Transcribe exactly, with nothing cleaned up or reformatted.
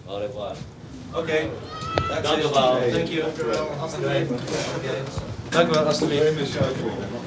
Au revoir. Oké. Dank u wel. Thank you. Dank u wel, alstublieft.